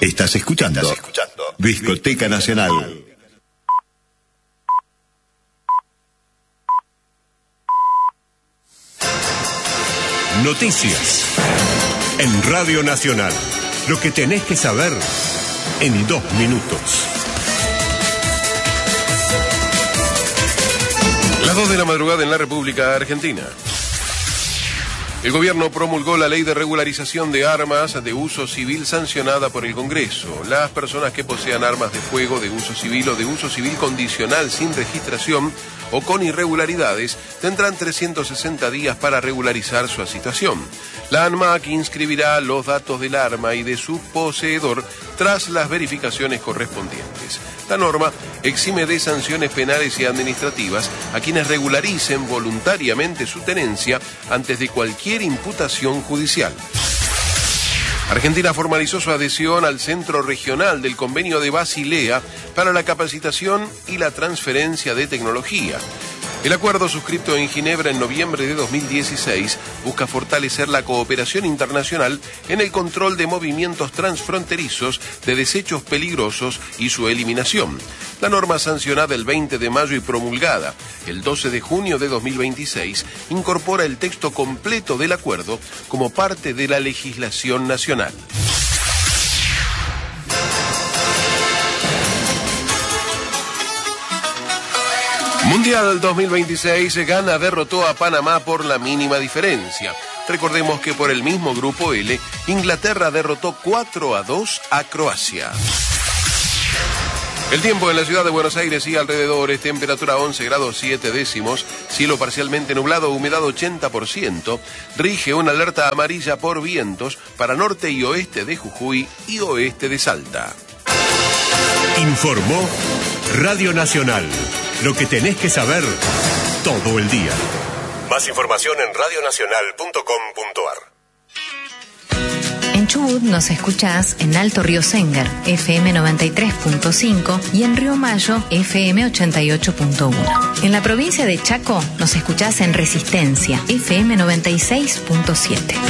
Estás escuchando Discoteca Nacional. Noticias en Radio Nacional. Lo que tenés que saber en 2 minutos. Las 2 de la madrugada en la República Argentina. El gobierno promulgó la ley de regularización de armas de uso civil sancionada por el Congreso. Las personas que posean armas de fuego de uso civil o de uso civil condicional sin registración o con irregularidades tendrán 360 días para regularizar su situación. La ANMAC inscribirá los datos del arma y de su poseedor tras las verificaciones correspondientes. La norma exime de sanciones penales y administrativas a quienes regularicen voluntariamente su tenencia antes de cualquier imputación judicial. Argentina formalizó su adhesión al Centro Regional del Convenio de Basilea para la capacitación y la transferencia de tecnología. El acuerdo suscrito en Ginebra en noviembre de 2016 busca fortalecer la cooperación internacional en el control de movimientos transfronterizos de desechos peligrosos y su eliminación. La norma sancionada el 20 de mayo y promulgada el 12 de junio de 2026 incorpora el texto completo del acuerdo como parte de la legislación nacional. Mundial 2026, Ghana derrotó a Panamá por la mínima diferencia. Recordemos que por el mismo grupo L, Inglaterra derrotó 4-2 a Croacia. El tiempo en la ciudad de Buenos Aires y alrededores, temperatura 11 grados 7 décimos, cielo parcialmente nublado, humedad 80%, rige una alerta amarilla por vientos para norte y oeste de Jujuy y oeste de Salta. Informó Radio Nacional. Lo que tenés que saber todo el día. Más información en radionacional.com.ar. En Chubut nos escuchás en Alto Río Séngar, FM 93.5 y en Río Mayo, FM 88.1. En la provincia de Chaco nos escuchás en Resistencia, FM 96.7.